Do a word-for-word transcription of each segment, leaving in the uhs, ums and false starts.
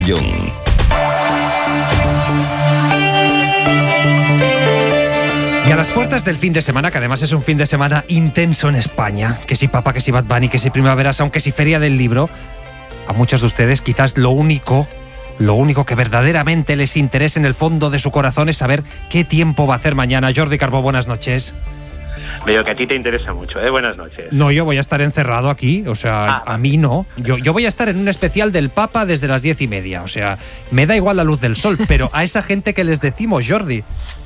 Young. Y a las puertas del fin de semana, que además es un fin de semana intenso en España, que si Papa, que si Bad Bunny, que si Primavera Sound, que si Feria del Libro, a muchos de ustedes quizás lo único, lo único que verdaderamente les interesa en el fondo de su corazón es saber qué tiempo va a hacer mañana. Jordi Carbó, buenas noches. Veo que a ti te interesa mucho, ¿eh? Buenas noches. No, yo voy a estar encerrado aquí, o sea, ah, a mí no. Yo, yo voy a estar en un especial del Papa desde las diez y media, o sea, me da igual la luz del sol, pero a esa gente que les decimos, Jordi...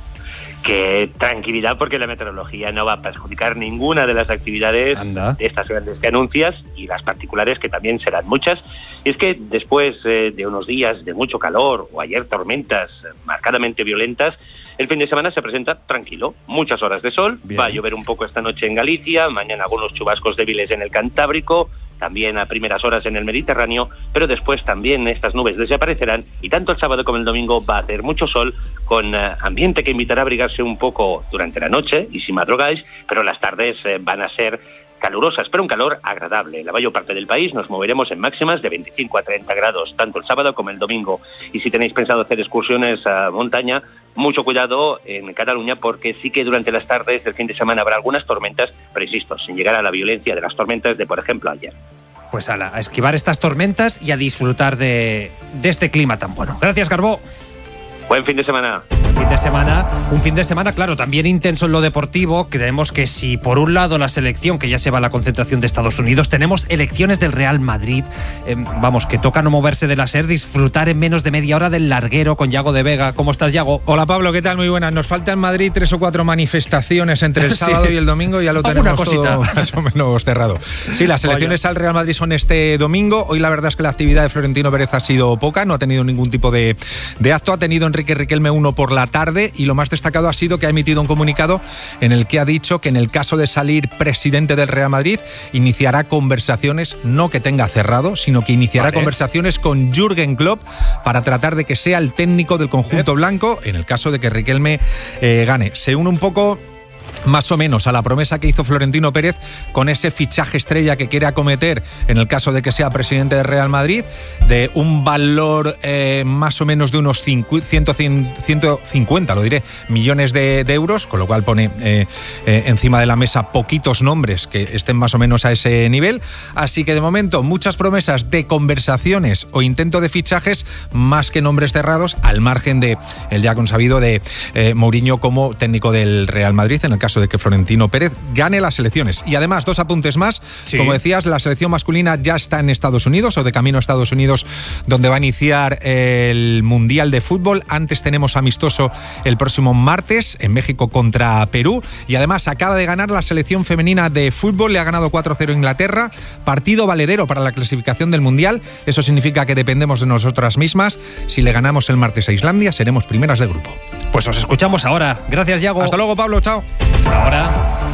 Que tranquilidad, porque la meteorología no va a perjudicar ninguna de las actividades Anda. de estas grandes que anuncias, y las particulares, que también serán muchas. Y es que después eh, de unos días de mucho calor, o ayer tormentas marcadamente violentas, el fin de semana se presenta tranquilo. Muchas horas de sol. Bien. Va a llover un poco esta noche en Galicia, mañana algunos chubascos débiles en el Cantábrico, también a primeras horas en el Mediterráneo, pero después también estas nubes desaparecerán, y tanto el sábado como el domingo va a hacer mucho sol, con eh, ambiente que invitará a abrigarse un poco durante la noche y si madrugáis, pero las tardes eh, van a ser calurosas, pero un calor agradable. En la mayor parte del país nos moveremos en máximas de veinticinco a treinta grados, tanto el sábado como el domingo. Y si tenéis pensado hacer excursiones a montaña, mucho cuidado en Cataluña, porque sí que durante las tardes del fin de semana habrá algunas tormentas, pero insisto, sin llegar a la violencia de las tormentas de, por ejemplo, ayer. Pues ala, a esquivar estas tormentas y a disfrutar de, de este clima tan bueno. Gracias, Carbó. Buen fin de semana. Fin de semana, un fin de semana, claro, también intenso en lo deportivo. Creemos que si por un lado la selección, que ya se va a la concentración de Estados Unidos, tenemos elecciones del Real Madrid, eh, vamos, que toca no moverse de la SER, disfrutar en menos de media hora del larguero con Yago de Vega. ¿Cómo estás, Yago? Hola, Pablo, ¿qué tal? Muy buenas. Nos falta en Madrid tres o cuatro manifestaciones entre el sábado sí. y el domingo, ya lo tenemos todo más o menos cerrado. Sí, las elecciones Vaya. al Real Madrid son este domingo. Hoy la verdad es que la actividad de Florentino Pérez ha sido poca, no ha tenido ningún tipo de, de acto. Ha tenido Enrique Riquelme uno por la tarde, y lo más destacado ha sido que ha emitido un comunicado en el que ha dicho que en el caso de salir presidente del Real Madrid iniciará conversaciones, no que tenga cerrado, sino que iniciará vale. conversaciones con Jürgen Klopp para tratar de que sea el técnico del conjunto ¿Eh? blanco en el caso de que Riquelme eh, gane. Se une un poco más o menos a la promesa que hizo Florentino Pérez con ese fichaje estrella que quiere acometer en el caso de que sea presidente del Real Madrid, de un valor eh, más o menos de unos ciento cincuenta, lo diré, millones de, de euros, con lo cual pone eh, eh, encima de la mesa poquitos nombres que estén más o menos a ese nivel. Así que de momento muchas promesas de conversaciones o intento de fichajes, más que nombres cerrados, al margen de el ya consabido de eh, Mourinho como técnico del Real Madrid en el caso de que Florentino Pérez gane las elecciones. Y además, dos apuntes más. Sí. Como decías, la selección masculina ya está en Estados Unidos, o de camino a Estados Unidos, donde va a iniciar el Mundial de Fútbol. Antes tenemos amistoso el próximo martes en México contra Perú. Y además acaba de ganar la selección femenina de fútbol, le ha ganado cuatro cero a Inglaterra. Partido valedero para la clasificación del Mundial. Eso significa que dependemos de nosotras mismas. Si le ganamos el martes a Islandia, seremos primeras de grupo. Pues os escuchamos ahora. Gracias, Yago. Hasta luego, Pablo. Chao. Hasta ahora.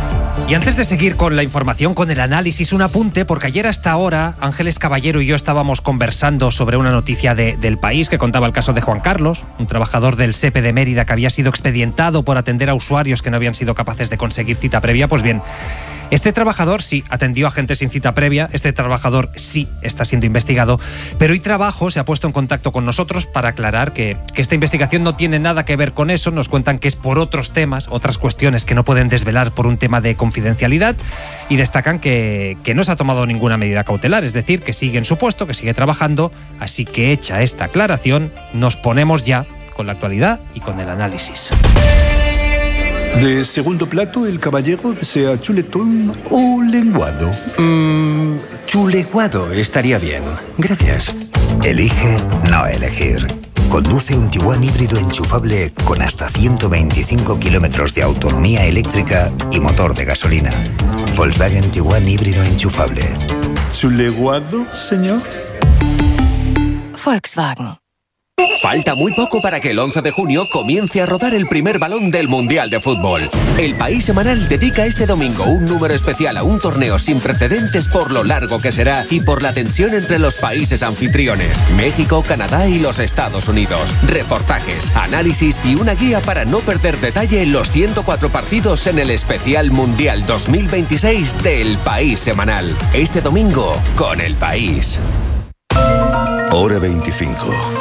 Y antes de seguir con la información, con el análisis, un apunte, porque ayer hasta ahora Ángeles Caballero y yo estábamos conversando sobre una noticia de, del País que contaba el caso de Juan Carlos, un trabajador del SEPE de Mérida que había sido expedientado por atender a usuarios que no habían sido capaces de conseguir cita previa. Pues bien, este trabajador sí atendió a gente sin cita previa, este trabajador sí está siendo investigado, pero iTrabajo se ha puesto en contacto con nosotros para aclarar que, que esta investigación no tiene nada que ver con eso. Nos cuentan que es por otros temas, otras cuestiones que no pueden desvelar por un tema de confidencialidad, y destacan que, que no se ha tomado ninguna medida cautelar, es decir, que sigue en su puesto, que sigue trabajando. Así que hecha esta aclaración, nos ponemos ya con la actualidad y con el análisis. De segundo plato, el caballero desea chuletón o lenguado. Mm, chuleguado estaría bien. Gracias. Elige no elegir. Conduce un Tiguan híbrido enchufable con hasta ciento veinticinco kilómetros de autonomía eléctrica y motor de gasolina. Volkswagen Tiguan híbrido enchufable. ¿Chuleguado, señor? Volkswagen. Falta muy poco para que el once de junio comience a rodar el primer balón del Mundial de Fútbol. El País Semanal dedica este domingo un número especial a un torneo sin precedentes por lo largo que será y por la tensión entre los países anfitriones, México, Canadá y los Estados Unidos. Reportajes, análisis y una guía para no perder detalle en los ciento cuatro partidos en el especial Mundial dos mil veintiséis del País Semanal. Este domingo con El País. Hora veinticinco.